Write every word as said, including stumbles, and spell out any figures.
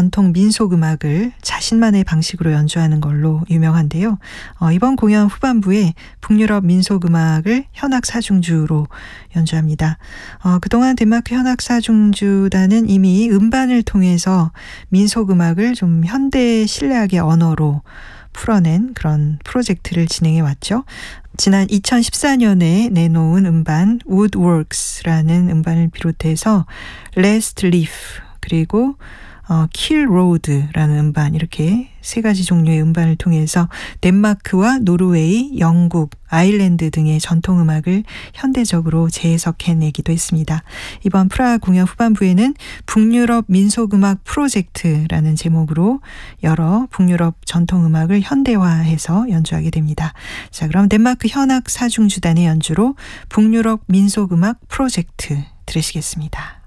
전통 민속 음악을 자신만의 방식으로 연주하는 걸로 유명한데요. 어, 이번 공연 후반부에 북유럽 민속 음악을 현악 사중주로 연주합니다. 어, 그동안 덴마크 현악 사중주단은 이미 음반을 통해서 민속 음악을 좀 현대 신뢰하게 언어로 풀어낸 그런 프로젝트를 진행해 왔죠. 지난 이천십사 년에 내놓은 음반 Woodworks라는 음반을 비롯해서 Last Leaf 그리고 어, Kill Road라는 음반 이렇게 세 가지 종류의 음반을 통해서 덴마크와 노르웨이, 영국, 아일랜드 등의 전통음악을 현대적으로 재해석해내기도 했습니다. 이번 프라하 공연 후반부에는 북유럽 민속음악 프로젝트라는 제목으로 여러 북유럽 전통음악을 현대화해서 연주하게 됩니다. 자, 그럼 덴마크 현악 사중주단의 연주로 북유럽 민속음악 프로젝트 들으시겠습니다.